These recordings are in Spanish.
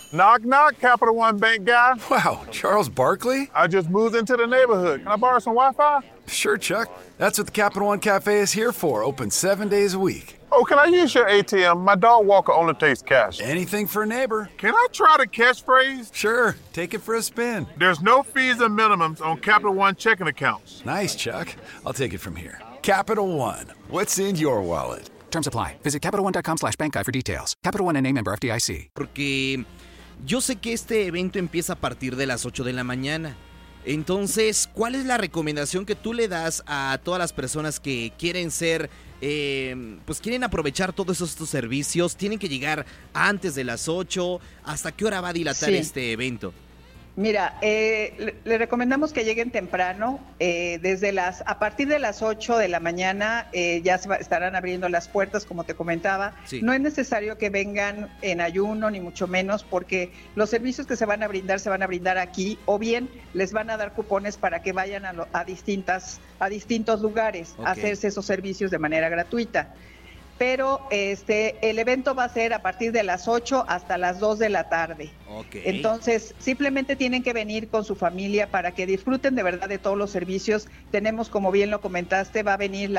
Knock, knock, Capital One Bank guy. Wow, Charles Barkley? I just moved into the neighborhood. Can I borrow some Wi-Fi? Sure, Chuck. That's what the Capital One Cafe is here for, open 7 days a week. Oh, can I use your ATM? My dog Walker only takes cash. Anything for a neighbor. Can I try the catchphrase? Sure, take it for a spin. There's no fees or minimums on Capital One checking accounts. Nice, Chuck. I'll take it from here. Capital One. What's in your wallet? Terms apply. Visit CapitalOne.com/bankguide for details. Capital One N.A. member FDIC. Porque yo sé que este evento empieza a partir de las 8 de la mañana. Entonces, ¿cuál es la recomendación que tú le das a todas las personas que quieren ser, pues quieren aprovechar todos estos servicios? ¿Tienen que llegar antes de las 8? ¿Hasta qué hora va a dilatar este evento? Mira, le recomendamos que lleguen temprano, a partir de las 8 de la mañana ya estarán abriendo las puertas, como te comentaba. Sí. No es necesario que vengan en ayuno, ni mucho menos, porque los servicios que se van a brindar aquí, o bien les van a dar cupones para que vayan a distintos lugares a hacerse esos servicios de manera gratuita. Pero el evento va a ser a partir de las 8 hasta las 2 de la tarde. Okay. Entonces, simplemente tienen que venir con su familia para que disfruten de verdad de todos los servicios. Tenemos, como bien lo comentaste, va a venir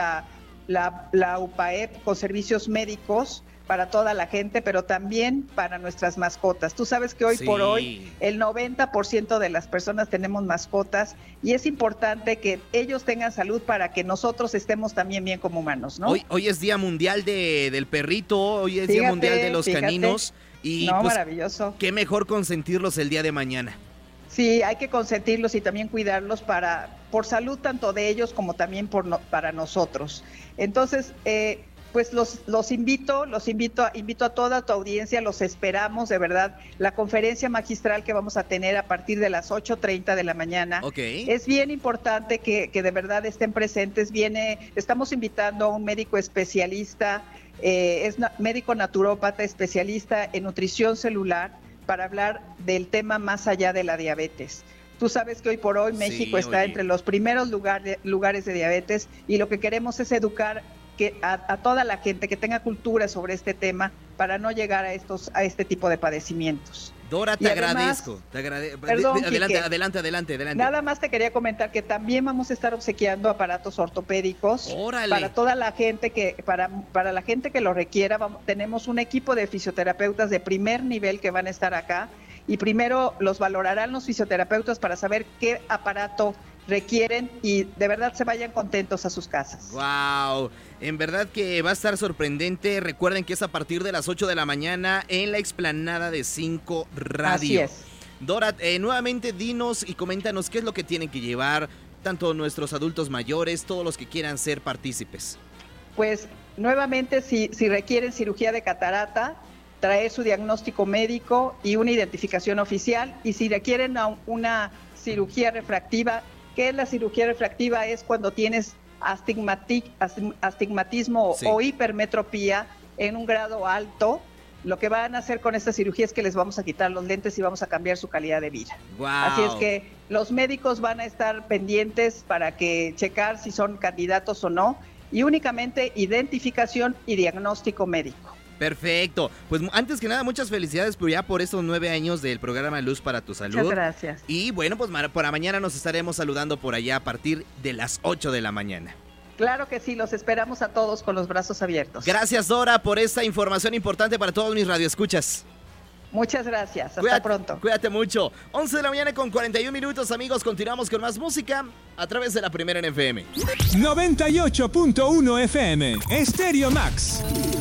la UPAEP con servicios médicos para toda la gente, pero también para nuestras mascotas. Tú sabes que hoy por hoy el 90% de las personas tenemos mascotas y es importante que ellos tengan salud para que nosotros estemos también bien como humanos, ¿no? Hoy es Día Mundial del Perrito, hoy es Día Mundial de los Caninos. Y pues, maravilloso. Qué mejor consentirlos el día de mañana. Sí, hay que consentirlos y también cuidarlos por salud tanto de ellos como también para nosotros. Entonces, pues invito a toda tu audiencia, los esperamos, de verdad. La conferencia magistral que vamos a tener a partir de las 8:30 de la mañana. Es bien importante que de verdad estén presentes. Estamos invitando a un médico especialista, médico naturópata especialista en nutrición celular para hablar del tema más allá de la diabetes. Tú sabes que hoy por hoy México está entre los primeros lugares de diabetes y lo que queremos es educar a toda la gente que tenga cultura sobre este tema para no llegar a este tipo de padecimientos. Dora, te agradezco. Perdón, adelante. Nada más te quería comentar que también vamos a estar obsequiando aparatos ortopédicos. ¡Órale! Para toda la gente para la gente que lo requiera. Tenemos un equipo de fisioterapeutas de primer nivel que van a estar acá y primero los valorarán los fisioterapeutas para saber qué aparato requieren y de verdad se vayan contentos a sus casas. ¡Wow! En verdad que va a estar sorprendente. Recuerden que es a partir de las 8 de la mañana en la explanada de 5 Radio. Así es. Dora, nuevamente dinos y coméntanos qué es lo que tienen que llevar tanto nuestros adultos mayores, todos los que quieran ser partícipes. Pues nuevamente si requieren cirugía de catarata, traer su diagnóstico médico y una identificación oficial, y si requieren una cirugía refractiva. ¿Qué es la cirugía refractiva? Es cuando tienes astigmatismo o hipermetropía en un grado alto. Lo que van a hacer con esta cirugía es que les vamos a quitar los lentes y vamos a cambiar su calidad de vida. Wow. Así es que los médicos van a estar pendientes para checar si son candidatos o no, y únicamente identificación y diagnóstico médico. Perfecto. Pues antes que nada, muchas felicidades por estos 9 años del programa Luz para tu Salud. Muchas gracias. Y bueno, pues para mañana nos estaremos saludando por allá a partir de las 8 de la mañana. Claro que sí, los esperamos a todos con los brazos abiertos. Gracias, Dora, por esta información importante para todos mis radioescuchas. Muchas gracias, hasta pronto. Cuídate mucho. 11 de la mañana con 41 minutos, amigos. Continuamos con más música a través de la Primera en FM. 98.1 FM, Stereo Max.